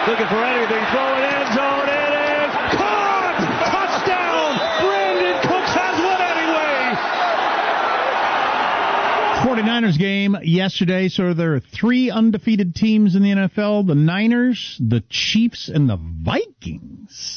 Looking for anything. Throwing end zone. It is caught! Touchdown! Brandon Cooks has one anyway. 49ers game yesterday. So there are 3 undefeated teams in the NFL. The Niners, the Chiefs, and the Vikings.